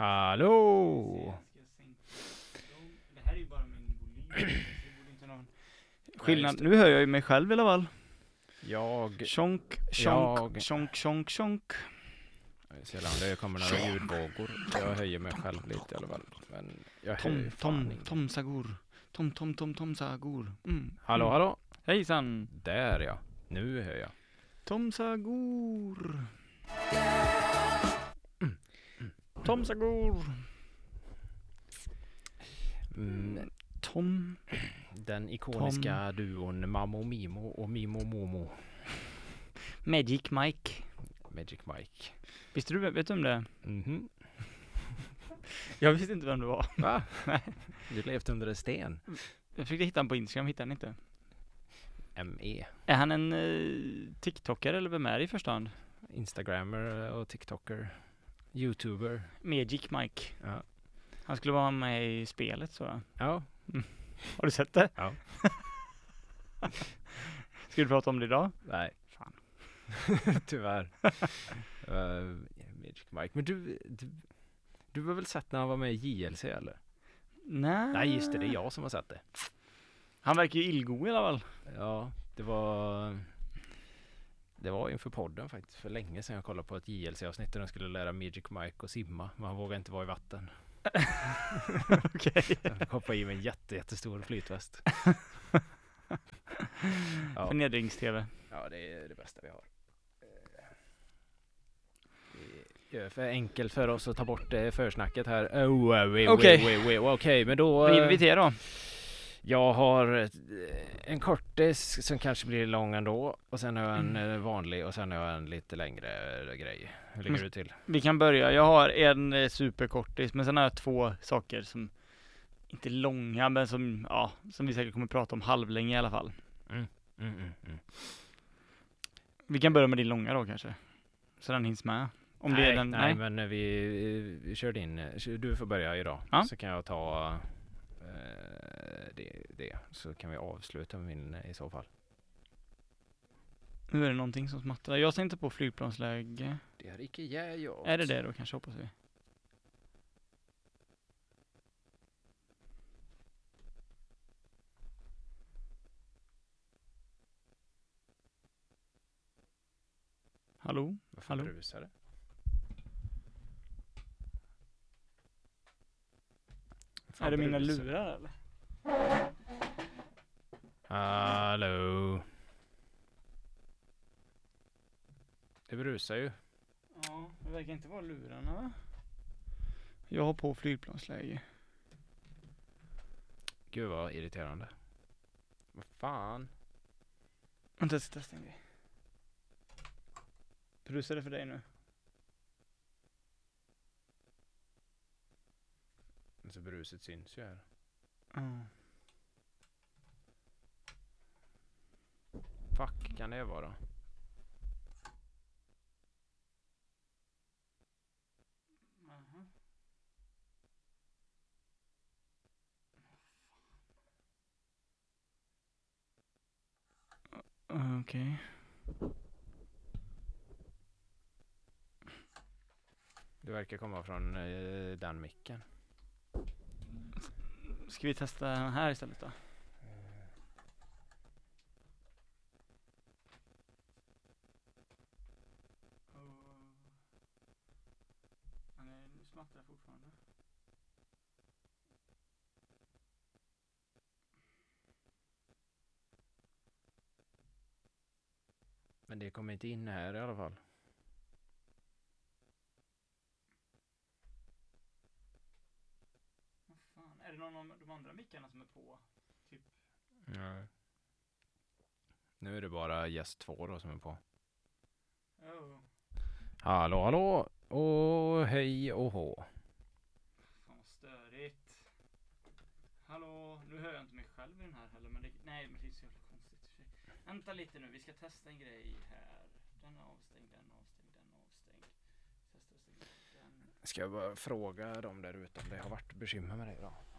Hallå! Det här är ju bara min volym. Skillnad. Nu hör jag ju mig själv i alla fall. Tjonk, tjonk, tjonk, tjonk, tjonk. Sällan det kommer några ljudvågor. Jag höjer mig själv lite i alla fall. Men jag hör Tom Sagur. Tom Sagur. Hallå? Hejsan. Där ja. Nu hör jag. Tom Sagur. Tom Sagur. Tom. Den ikoniska duon Mammo Mimo och Mimo Momo. Magic Mike. Visste du, vet du om det? Mhm. Jag visste inte vem det var. Va? Du levt under en sten. Jag försökte hitta honom på Instagram, hittade han inte. ME. Är han en TikToker eller vem är det i första hand? Instagrammer och TikToker. YouTuber. Magic Mike. Ja. Han skulle vara med i spelet så. Ja. Har du sett det? Ja. Ska du prata om det idag? Nej. Fan. Tyvärr. Magic Mike. Men du har väl sett när han var med i JLC eller? Nej, just det. Det är jag som har sett det. Han verkar ju illgo i alla fall. Ja, det var inför podden faktiskt. För länge sedan jag kollade på ett JLC-avsnitt där de skulle lära Magic Mike att simma. Men han vågade inte vara i vatten. Okej. Jag hoppade i med en jättestor flytväst. Ja. Förnedrings-tv. Ja, det är det bästa vi har. Det är för enkelt för oss att ta bort försnacket här. Okej, men då... Vad vill vi till då? Jag har en kortis som kanske blir lång ändå. Och sen har jag en vanlig och sen har jag en lite längre grej. Hur ligger du till? Vi kan börja. Jag har en superkortis, men sen har jag två saker som inte är långa, men som vi säkert kommer prata om halvlänge i alla fall. Vi kan börja med din långa då kanske. Så den hinns med. Om det är den, nej, men vi körde in. Du får börja idag. Ja? Så kan jag ta det. Så kan vi avsluta med min i så fall. Nu är det någonting som smattrar. Jag tänkte på flygplansläge. Det är inte jag. Är det då kanske, hoppas vi. Hallå? Varför brusar det? Är det mina lurar eller? Hallå? Det brusar ju. Ja, det verkar inte vara lurarna va? Jag har på flygplansläge. Gud vad irriterande. Vad fan? Vänta, jag ska testa en grej. Brusar det för dig nu? Så bruset syns ju här. Fuck, kan det vara? Okej. Det verkar komma från den micken. Ska vi testa den här istället då? Nu smattrar jag fortfarande. Men det kommer inte in här i alla fall. Vad fan? Är det någon av de andra mickarna som är på? Typ. Nej. Nu är det bara gäst 2 då som är på. Hallå. Och hej och hå. Fan vad störigt. Hallå, nu hör jag inte mig själv i den här heller, men det är så jävla konstigt. Vänta lite nu, vi ska testa en grej här. Den är avstängd. Testa. Ska jag bara fråga dem där ute om det har varit bekymmer med det då?